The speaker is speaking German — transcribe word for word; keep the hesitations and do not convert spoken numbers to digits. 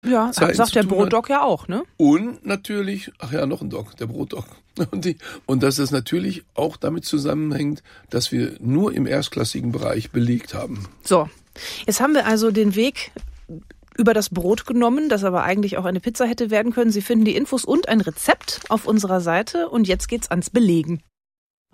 Ja, Zeiten sagt zu der tun hat. Brotdoc ja auch, ne? Und natürlich, ach ja, noch ein Doc, der Brotdoc. Und, die, und dass das natürlich auch damit zusammenhängt, dass wir nur im erstklassigen Bereich belegt haben. So, jetzt haben wir also den Weg über das Brot genommen, das aber eigentlich auch eine Pizza hätte werden können. Sie finden die Infos und ein Rezept auf unserer Seite und jetzt geht's ans Belegen.